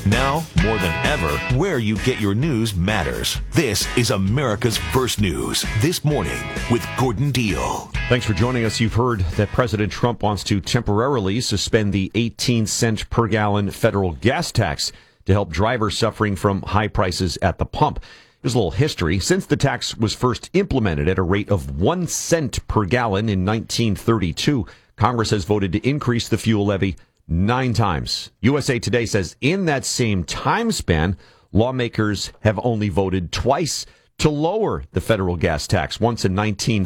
Now, more than ever, where you get your news matters. This is America's First News This Morning with Gordon Deal. Thanks for joining us. You've heard that President Trump wants to temporarily suspend the 18-cent per gallon federal gas tax to help drivers suffering from high prices at the pump. Here's a little history. Since the tax was first implemented at a rate of 1 cent per gallon in 1932, Congress has voted to increase the fuel levy 9 times. USA Today says in that same time span, lawmakers have only voted twice to lower the federal gas tax, once in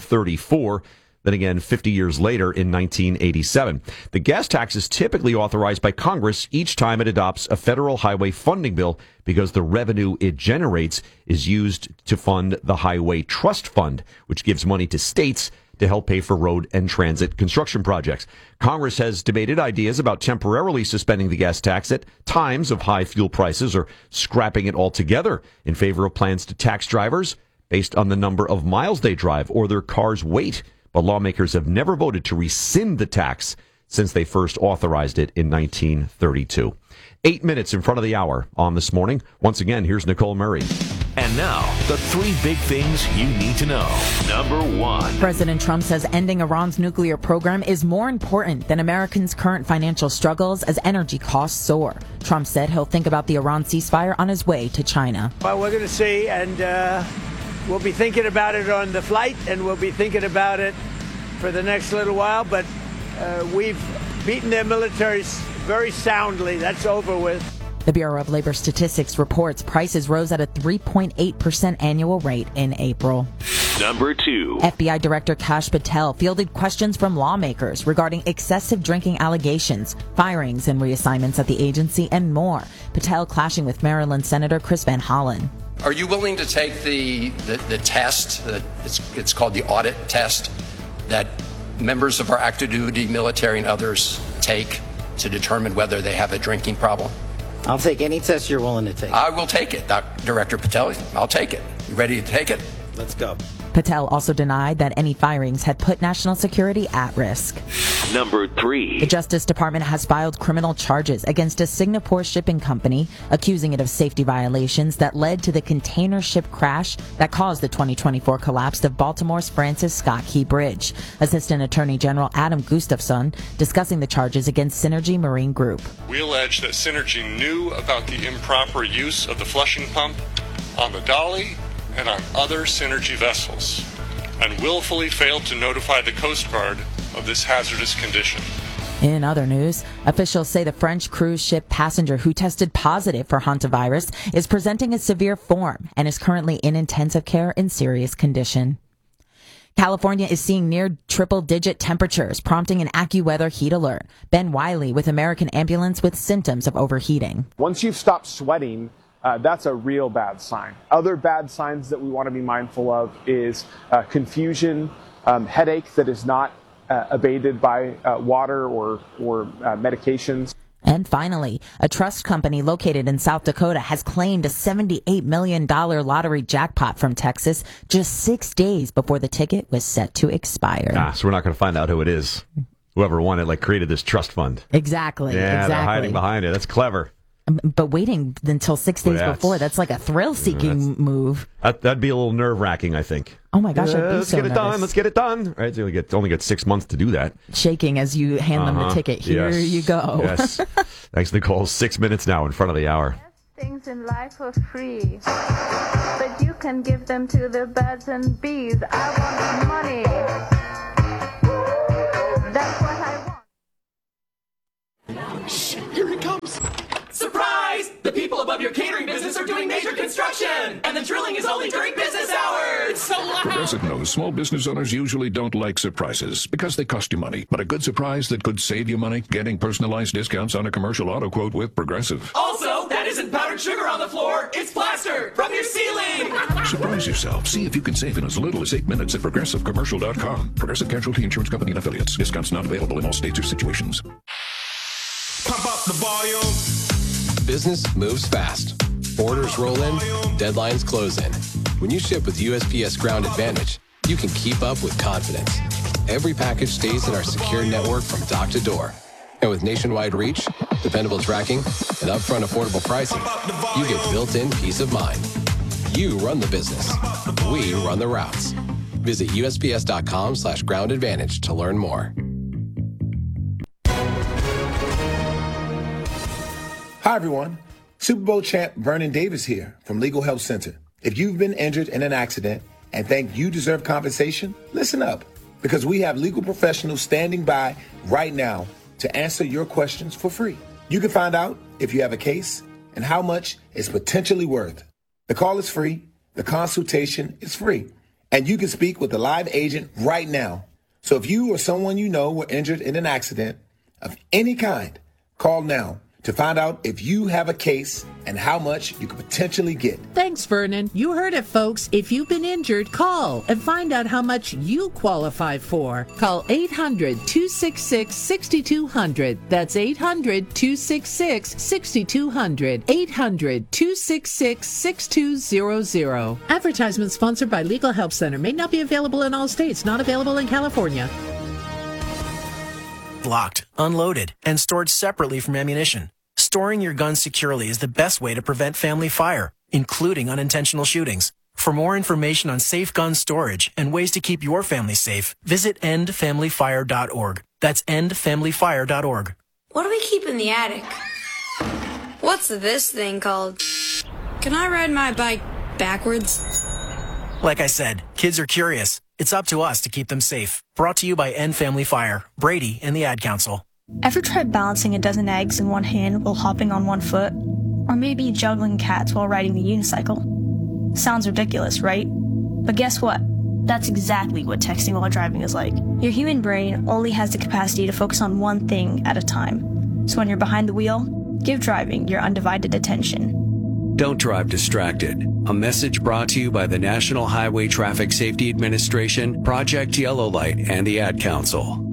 1934, then again 50 years later in 1987. The gas tax is typically authorized by Congress each time it adopts a federal highway funding bill because the revenue it generates is used to fund the Highway Trust Fund, which gives money to states to help pay for road and transit construction projects. Congress has debated ideas about temporarily suspending the gas tax at times of high fuel prices or scrapping it altogether in favor of plans to tax drivers based on the number of miles they drive or their car's weight. But lawmakers have never voted to rescind the tax since they first authorized it in 1932. 8 minutes in front of the hour on This Morning. Once again, here's Nicole Murray. And now, the 3 big things you need to know. Number 1. President Trump says ending Iran's nuclear program is more important than Americans' current financial struggles as energy costs soar. Trump said he'll think about the Iran ceasefire on his way to China. Well, we're going to see, and we'll be thinking about it on the flight, and we'll be thinking about it for the next little while. But we've beaten their militaries very soundly. That's over with. The Bureau of Labor Statistics reports prices rose at a 3.8% annual rate in April. Number 2. FBI Director Kash Patel fielded questions from lawmakers regarding excessive drinking allegations, firings and reassignments at the agency, and more. Patel clashing with Maryland Senator Chris Van Hollen. Are you willing to take the test, it's called the audit test, that members of our active duty military and others take to determine whether they have a drinking problem? I'll take any test you're willing to take. I will take it, Director Patel. I'll take it. You ready to take it? Let's go. Patel also denied that any firings had put national security at risk. Number 3. The Justice Department has filed criminal charges against a Singapore shipping company, accusing it of safety violations that led to the container ship crash that caused the 2024 collapse of Baltimore's Francis Scott Key Bridge. Assistant Attorney General Adam Gustafson discussing the charges against Synergy Marine Group. We allege that Synergy knew about the improper use of the flushing pump on the Dolly and on other Synergy vessels, and willfully failed to notify the Coast Guard of this hazardous condition. In other news, officials say the French cruise ship passenger who tested positive for hantavirus is presenting a severe form and is currently in intensive care in serious condition. California is seeing near triple-digit temperatures, prompting an AccuWeather heat alert. Ben Wiley with American Ambulance with symptoms of overheating. Once you've stopped sweating, that's a real bad sign. Other bad signs that we want to be mindful of is confusion, headache that is not abated by water or medications. And finally, a trust company located in South Dakota has claimed a $78 million lottery jackpot from Texas just 6 days before the ticket was set to expire. So we're not going to find out who it is. Whoever won it created this trust fund. Exactly. Yeah, they're hiding behind it. That's clever. But waiting until 6 days before, that's like a thrill-seeking move. That'd be a little nerve-wracking, I think. Oh, my gosh, I'd be let's so get it nervous. done. Let's get it done. Right, so you only get 6 months to do that. Shaking as you hand them the ticket. Here you go. Yes. Thanks, Nicole. 6 minutes now in front of the hour. Things in life are free, but you can give them to the birds and bees. I want money. That's what I want. Shh, here it comes. Surprise! The people above your catering business are doing major construction, and the drilling is only during business hours. So loud. Progressive knows small business owners usually don't like surprises because they cost you money. But a good surprise that could save you money, getting personalized discounts on a commercial auto quote with Progressive. Also, that isn't powdered sugar on the floor. It's plaster from your ceiling. Surprise yourself. See if you can save in as little as 8 minutes at ProgressiveCommercial.com. Progressive Casualty Insurance Company and Affiliates. Discounts not available in all states or situations. Pump up the volume. Business moves fast. Orders roll in, deadlines close in. When you ship with USPS Ground Advantage, you can keep up with confidence. Every package stays in our secure network from dock to door. And with nationwide reach, dependable tracking, and upfront affordable pricing, you get built-in peace of mind. You run the business. We run the routes. Visit USPS.com/Ground Advantage to learn more. Hi, everyone. Super Bowl champ Vernon Davis here from Legal Help Center. If you've been injured in an accident and think you deserve compensation, listen up, because we have legal professionals standing by right now to answer your questions for free. You can find out if you have a case and how much it's potentially worth. The call is free, the consultation is free, and you can speak with a live agent right now. So if you or someone you know were injured in an accident of any kind, call now to find out if you have a case and how much you could potentially get. Thanks, Vernon. You heard it, folks. If you've been injured, call and find out how much you qualify for. Call 800-266-6200. That's 800-266-6200. 800-266-6200. Advertisement sponsored by Legal Help Center. May not be available in all states. Not available in California. Locked, unloaded, and stored separately from ammunition. Storing your gun securely is the best way to prevent family fire, including unintentional shootings. For more information on safe gun storage and ways to keep your family safe, visit endfamilyfire.org. That's endfamilyfire.org. What do we keep in the attic? What's this thing called? Can I ride my bike backwards? Like I said, kids are curious. It's up to us to keep them safe. Brought to you by End Family Fire, Brady, and the Ad Council. Ever tried balancing a dozen eggs in one hand while hopping on one foot? Or maybe juggling cats while riding the unicycle? Sounds ridiculous, right? But guess what? That's exactly what texting while driving is like. Your human brain only has the capacity to focus on one thing at a time. So when you're behind the wheel, give driving your undivided attention. Don't drive distracted. A message brought to you by the National Highway Traffic Safety Administration, Project Yellow Light, and the Ad Council.